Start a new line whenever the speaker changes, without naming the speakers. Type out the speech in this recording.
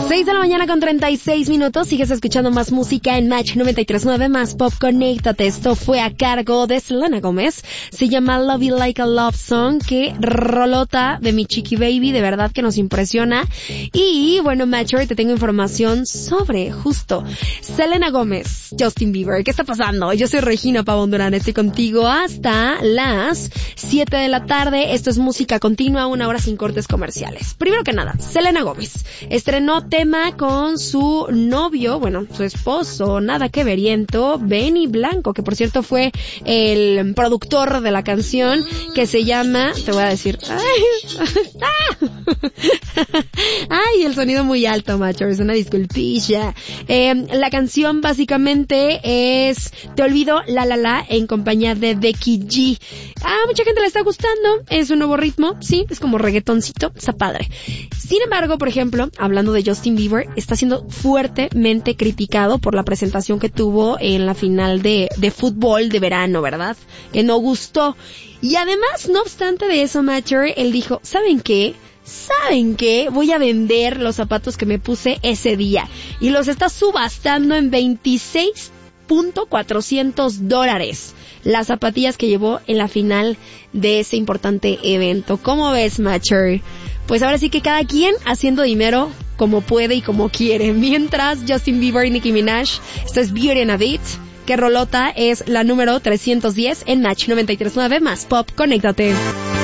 6 de la mañana con 36 minutos. Sigues escuchando más música en Match 93.9, más pop. Conéctate. Esto fue a cargo de Selena Gómez. Se llama Love You Like a Love Song. Que rolota de mi Chiqui Baby. De verdad que nos impresiona. Y bueno, Matcher, te tengo información sobre justo Selena Gómez, Justin Bieber. ¿Qué está pasando? Yo soy Regina Pavón Durán. Estoy contigo hasta las 7 de la tarde. Esto es música continua, 1 hora sin cortes comerciales. Primero que nada, Selena Gómez estrenó tema con su novio, bueno, su esposo, nada que veriento, Benny Blanco, que por cierto fue el productor de la canción, que se llama, te voy a decir, ay, el sonido muy alto, macho, es una disculpilla. La canción básicamente es Te Olvido La La La en compañía de Becky G. Mucha gente le está gustando, es un nuevo ritmo, sí, es como reggaetoncito, está padre. Sin embargo, por ejemplo, hablando de Justin Bieber, está siendo fuertemente criticado por la presentación que tuvo en la final de fútbol de verano, ¿verdad? Que no gustó. Y además, no obstante de eso, Matcher, él dijo, ¿saben qué? Voy a vender los zapatos que me puse ese día. Y los está subastando en $26,400. Las zapatillas que llevó en la final de ese importante evento. ¿Cómo ves, Matcher? Pues ahora sí que cada quien haciendo dinero como puede y como quiere. Mientras Justin Bieber y Nicki Minaj, esto es Beauty and a Beat, que rolota es la número 310 en Match 93.9 más pop. Conéctate.